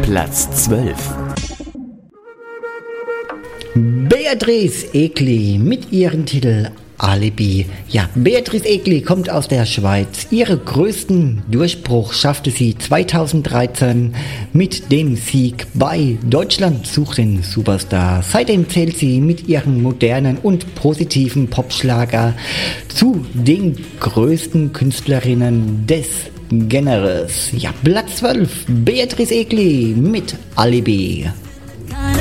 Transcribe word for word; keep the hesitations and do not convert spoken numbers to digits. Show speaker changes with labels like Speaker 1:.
Speaker 1: Platz zwölf.
Speaker 2: Beatrice Egli mit ihrem Titel Alibi. Ja, Beatrice Egli kommt aus der Schweiz. Ihren größten Durchbruch schaffte sie zweitausenddreizehn mit dem Sieg bei Deutschland sucht den Superstar. Seitdem zählt sie mit ihren modernen und positiven Popschlager zu den größten Künstlerinnen des Genres. Ja, Platz zwölf, Beatrice Egli mit Alibi.